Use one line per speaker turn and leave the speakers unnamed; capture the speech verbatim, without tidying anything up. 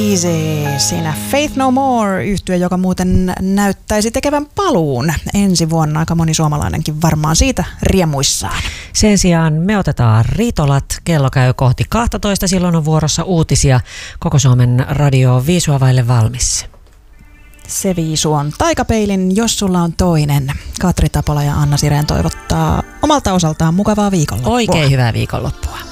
Easy, siinä Faith No More -yhtye, joka muuten näyttäisi tekevän paluun ensi vuonna. Aika moni suomalainenkin varmaan siitä riemuissaan.
Sen sijaan me otetaan Ritolat. Kello käy kohti kaksitoista. Silloin on vuorossa uutisia. Koko Suomen radio viisua vaille valmis.
Se viisu on Taikapeilin Jos sulla on toinen. Katri Tapola ja Anna Sireen toivottaa omalta osaltaan mukavaa viikonloppua.
Oikein hyvää viikonloppua.